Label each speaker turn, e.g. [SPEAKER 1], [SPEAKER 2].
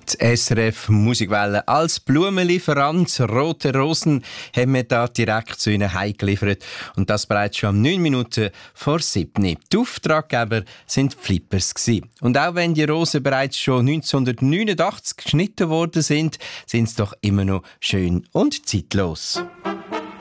[SPEAKER 1] Die SRF Musikwelle als Blumenlieferant Rote Rosen haben wir da direkt zu Ihnen heimgeliefert. Und das bereits schon 9 Minuten vor 7. Die Auftraggeber sind Flippers gewesen. Und auch wenn die Rosen bereits schon 1989 geschnitten worden sind, sind sie doch immer noch schön und zeitlos.